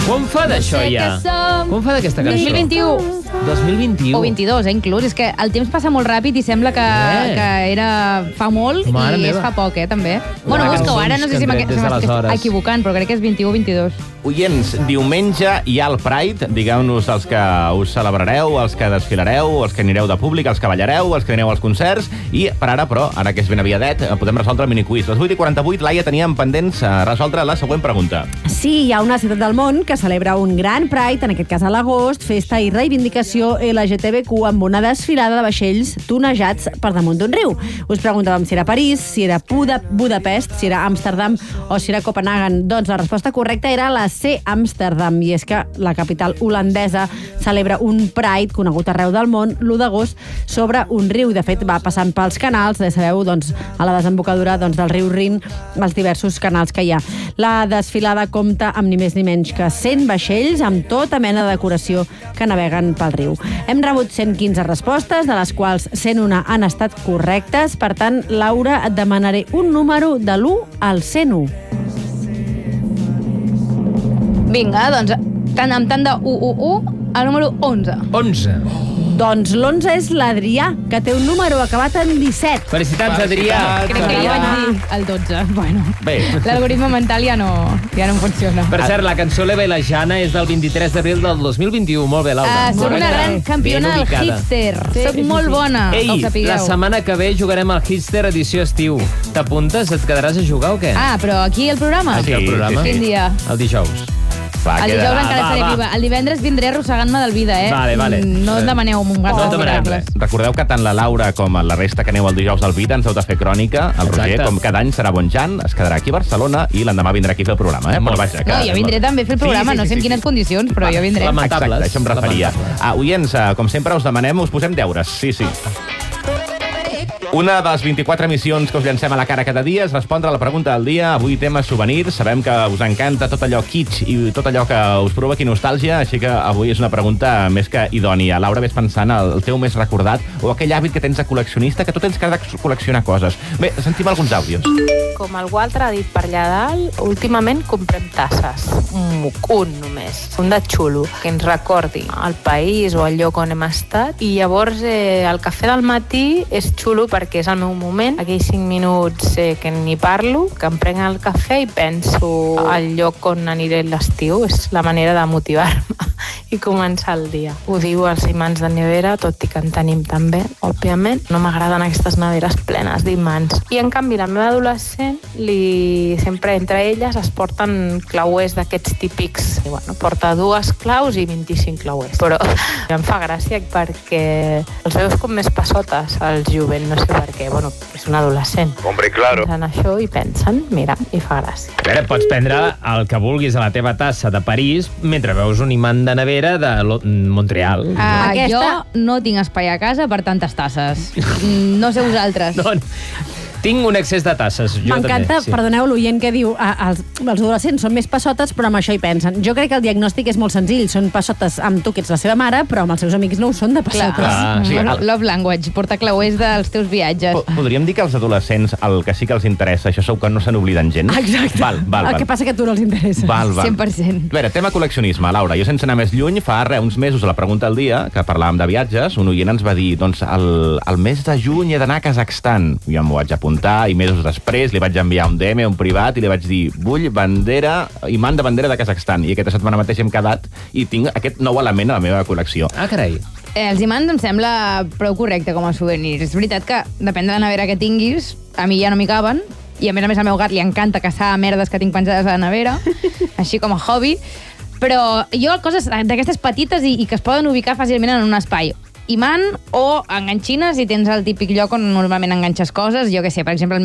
Quan fa d'això ja? Quan fa d'aquesta cançó? 2021. 2021. O 22, inclús. És que el temps passa molt ràpid i sembla que era fa molt i és fa poc, també. Bueno, busca-ho ara, no sé si m'estic equivocant, però crec que és 21 o 22. Oients, diumenge hi ha el Pride. Digueu-nos els que us celebrareu, els que desfilareu, els que anireu de públic, els que ballareu, els que anireu als concerts. I per ara, però, ara que és ben aviadet, podem resoldre el miniquiz. A les 8:48, Laia, teníem pendents a resoldre la següent pregunta. Sí, hi ha una ciutat del món que celebra un gran Pride, en aquest cas a l'agost, festa i reivindicació LGTBQ amb una desfilada de vaixells tonejats per damunt d'un riu. Us preguntàvem si era París, si era Budapest, si era Amsterdam o si era Copenhagen. Doncs la resposta correcta era la C, Amsterdam, i és que la capital holandesa celebra un Pride conegut arreu del món l'1 d'agost sobre un riu. De fet, va passant pels canals, ja sabeu, doncs, a la desembocadura del riu Rin, els diversos canals que hi ha. La desfilada compta amb ni més ni menys que 100 vaixells amb tota mena de decoració que naveguen pel riu. Hem rebut 115 respostes, de les quals 101 han estat correctes. Per tant, Laura, et demanaré un número de l'1 al 101. Vinga, doncs, amb tant de 1, el número 11. 11. Doncs l'11 és l'Adrià, que té un número acabat en 17. Felicitats, Adrià. Crec que ja vaig dir el 12. Bueno, Bé. l'algoritme mental ja no funciona. Per cert, la cançó L'Eva i la Jana és del 23 d'abril del 2021. Molt bé, Laura. Soc una gran campiona del hipster. Soc molt bona, Ei, el sapigueu. la setmana que ve jugarem al Hipster edició estiu. T'apuntes? Et quedaràs a jugar o què? Ah, però aquí el programa? Aquí el programa. Quin dia? El dijous. El dijous encara seré viva. El divendres vindré arrossegant-me del vida, Vale. No demaneu un gat. No demaneu res. Recordeu que tant la Laura com la resta que aneu el dijous al Vida ens heu de fer crònica. El Roger, com cada any, serà bonjant, es quedarà aquí a Barcelona i l'endemà vindrà aquí a fer el programa. Però vaja, No, jo vindré també a fer el programa, no sé en quines condicions, però jo vindré. Exacte, això em referia. Oients, com sempre us demanem, us posem deures. Sí. Una de les 24 missions que us llancem a la cara cada dia és respondre a la pregunta del dia. Avui tema souvenirs. Sabem que us encanta tot allò kitsch i tot allò que us provoqui nostàlgia, així que avui és una pregunta més que idònia. Laura, ves pensant el teu més recordat o aquell hàbit que tens de col·leccionista, que tu tens que col·leccionar coses. Bé, sentim alguns àudios. Com el Walter ha dit per allà dalt, últimament comprem tasses. Un només. Un de xulo, que ens recordi el país o el lloc on hem estat. I llavors el cafè del matí és xulo perquè és el meu moment, aquells 5 minuts que ni parlo, que em prenc el cafè i penso al lloc on aniré l'estiu. És la manera de motivar-me i començar el dia. Ho diu els imants de nevera, tot i que en tenim també, òbviament. No m'agraden aquestes neveres plenes d'imants. I en canvi la meva adolescent, sempre entre elles es porten clauers d'aquests típics. I, porta 2 claus i 25 clauers. Però em fa gràcia perquè els veus com més passotes al jovent, no sé per què, és un adolescent. Hombre, claro. Pensen això i pensen, mira, i fa gràcia. A veure, pots prendre el que vulguis a la teva tassa de París mentre veus un imant de nevera de Montreal. Jo no tinc espai a casa per tantes tasses. No sé vosaltres. Tinc un excés de tasses. M'encanta, perdoneu l'oient que diu els adolescents són més passotes, però amb això hi pensen. Jo crec que el diagnòstic és molt senzill. Són passotes amb tu, que ets la seva mare, però amb els seus amics no ho són de passotes. Love language, porta clauers dels teus viatges. Podríem dir que als adolescents el que sí que els interessa, això segur que no se n'obliden gens. Exacte. El que passa que a tu no els interessa. 100%. A veure, tema col·leccionisme. Laura, jo sense anar més lluny, fa uns mesos a la pregunta del dia, que parlàvem de viatges, un oient ens va dir, doncs el mes de juny he d'anar a Kazakhstan. Jo m'ho vaig apuntar i mesos després li vaig enviar un DM, un privat, i li vaig dir, vull imant de bandera de Kazakhstan. I aquesta setmana mateix hem quedat i tinc aquest nou element a la meva col·lecció. Ah, carai. Els imants em sembla prou correcte com a souvenirs. És veritat que depèn de la nevera que tinguis, a mi ja no m'hi caben, i a més al meu gat li encanta caçar merdes que tinc penjades a la nevera, així com a hobby, però jo coses d'aquestes petites i que es poden ubicar fàcilment en un espai. Imant o enganxines i tens el típic lloc on normalment enganxes coses. Jo què sé, per exemple, el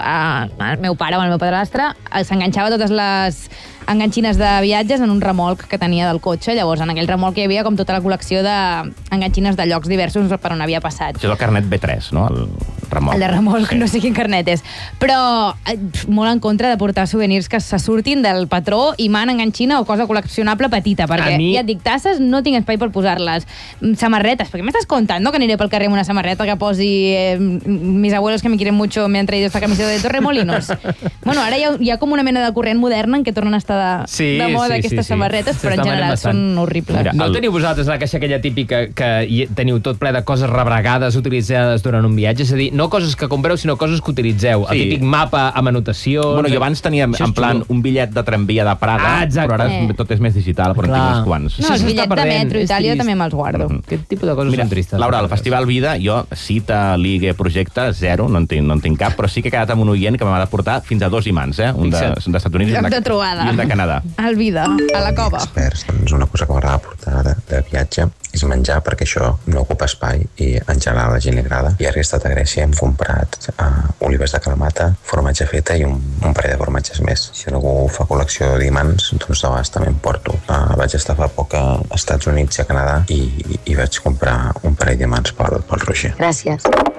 meu pare o el meu padrastre s'enganxava totes les enganxines de viatges en un remolc que tenia del cotxe. Llavors, en aquell remolc hi havia com tota la col·lecció d'enganxines de llocs diversos per on havia passat. Això és el carnet B3, no? remolc. El de remolc, no sé quin carnet és. Però molt en contra de portar souvenirs que se surtin del patró i man enganxina o cosa col·leccionable petita, perquè ja et dic, tasses no tinc espai per posar-les. Samarretes, perquè m'estàs contant, no? Que aniré pel carrer amb una samarreta que posi mis abuelos que me quieren mucho me han traído esta camiseta de Torremolinos. Bueno, ara hi ha com una mena de corrent modern en què tornen a estar de moda aquestes samarretes, però en general són horribles. Mira, no teniu vosaltres la caixa aquella típica que teniu tot ple de coses rebregades utilitzades durant un viatge? És a dir, no coses que compreu, sinó coses que utilitzeu. El típic mapa amb anotacions... Bueno, jo abans tenia en plan un bitllet de tramvia de Praga, però ara tot és més digital, però en tinc uns quants. No, els bitllets de metro i tal, jo també me'ls guardo. Aquest tipus de coses són tristes. Laura, al Festival Vida, jo cita, ligue, projecte, zero, no en tinc cap, però sí que he quedat amb un oient que m'ha de portar fins a 2 imants, un dels Estats Units i un de Canadà. El Vida, a la cova. Experts, doncs una cosa que m'agrada portar de viatge és menjar, perquè això no ocupa espai i en general a la gent li agrada. I ara he estat a Grècia, hem comprat olives de Kalamata, formatge feta i un parell de formatges més. Si algú fa col·lecció d'imants, doncs de vegades també em porto. Vaig estar fa poc als Estats Units i a Canadà i vaig comprar un parell d'imants pel Roger. Gràcies.